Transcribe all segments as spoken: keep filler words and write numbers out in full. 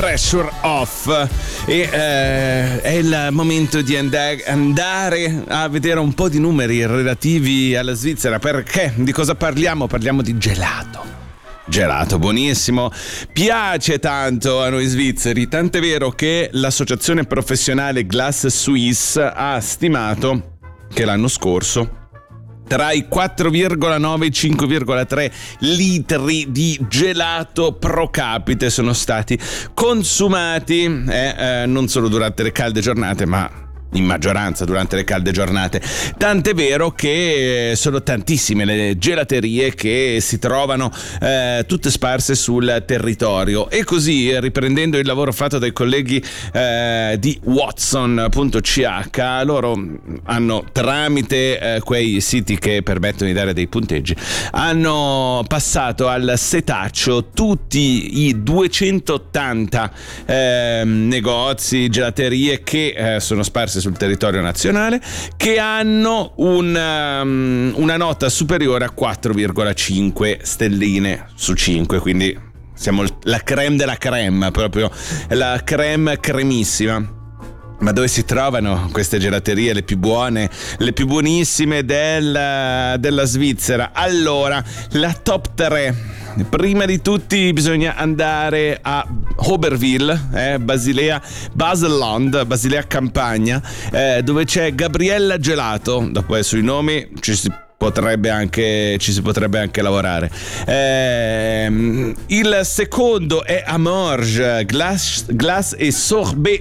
Pressure Off e eh, è il momento di andare, andare a vedere un po' di numeri relativi alla Svizzera. Perché? Di cosa parliamo? Parliamo di gelato. Gelato buonissimo, piace tanto a noi svizzeri, tant'è vero che l'associazione professionale Glass Suisse ha stimato che l'anno scorso tra i quattro virgola nove e i cinque virgola tre litri di gelato pro capite sono stati consumati, eh, eh, non solo durante le calde giornate, ma in maggioranza durante le calde giornate. Tant'è vero che sono tantissime le gelaterie che si trovano eh, tutte sparse sul territorio, e così, riprendendo il lavoro fatto dai colleghi eh, di Watson punto c h, loro hanno, tramite eh, quei siti che permettono di dare dei punteggi, hanno passato al setaccio tutti i duecentottanta eh, negozi, gelaterie che eh, sono sparse sul territorio nazionale, che hanno un, um, una nota superiore a quattro virgola cinque stelline su cinque, quindi siamo la crème della crème, proprio la crème cremissima. Ma dove si trovano queste gelaterie, le più buone, le più buonissime del, della Svizzera? Allora, la top tre. Prima di tutti bisogna andare a Oberwil, eh, Basilea, Baselland, Basilea Campagna, eh, dove c'è Gabriella Gelato. Dopo sui nomi ci si potrebbe anche ci si potrebbe anche lavorare. Eh, il secondo è Amorge, Glace, Glace et Sorbet.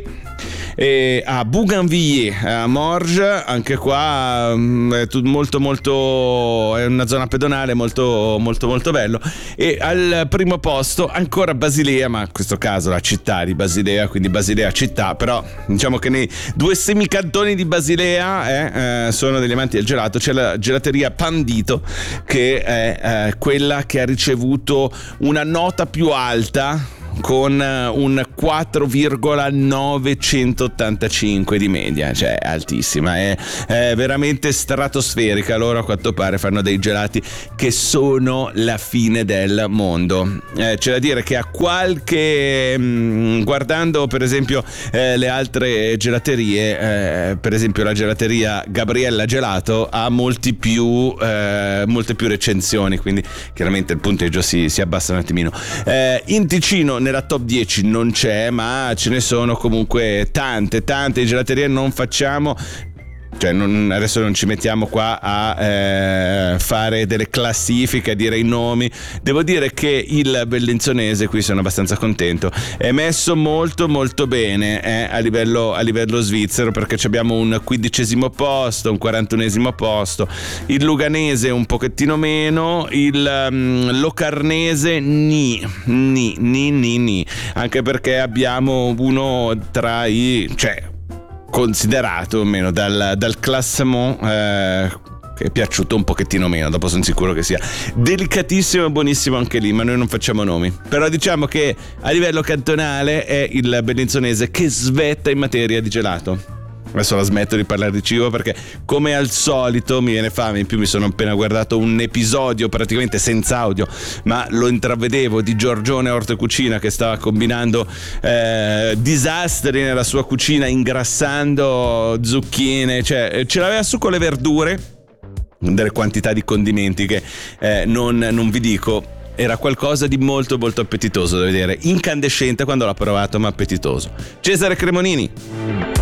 E a Bougainville, a Morges, anche qua è molto molto è una zona pedonale molto molto molto bello. E al primo posto ancora Basilea, ma in questo caso la città di Basilea, quindi Basilea città, però diciamo che nei due semicantoni di Basilea eh, eh, sono degli amanti del gelato. C'è la gelateria Pandito, che è eh, quella che ha ricevuto una nota più alta, con un quattro virgola novecentottantacinque di media, cioè altissima, è, è veramente stratosferica. Loro a quanto pare fanno dei gelati che sono la fine del mondo. Eh, c'è da dire che a qualche mh, guardando per esempio eh, le altre gelaterie, eh, per esempio la gelateria Gabriella Gelato ha molti più eh, molte più recensioni, quindi chiaramente il punteggio si, si abbassa un attimino. Eh, in Ticino nella top dieci non c'è, ma ce ne sono comunque tante, tante gelaterie. Non facciamo, cioè non, adesso non ci mettiamo qua a eh, fare delle classifiche, a dire i nomi. Devo dire che il bellinzonese, qui sono abbastanza contento, è messo molto molto bene eh, a livello a livello svizzero, perché abbiamo un quindicesimo posto, un quarantunesimo posto, il luganese un pochettino meno, il um, locarnese ni ni ni ni ni, anche perché abbiamo uno tra i, cioè considerato meno dal, dal classement eh, che è piaciuto un pochettino meno. Dopo sono sicuro che sia delicatissimo e buonissimo anche lì, ma noi non facciamo nomi. Però diciamo che a livello cantonale è il bellinzonese che svetta in materia di gelato. Adesso la smetto di parlare di cibo perché, come al solito, mi viene fame. In più mi sono appena guardato un episodio praticamente senza audio, ma lo intravedevo, di Giorgione Orto e Cucina, che stava combinando eh, disastri nella sua cucina, ingrassando zucchine, cioè ce l'aveva su con le verdure, delle quantità di condimenti che eh, non, non vi dico. Era qualcosa di molto molto appetitoso da vedere, incandescente quando l'ho provato, ma appetitoso. Cesare Cremonini.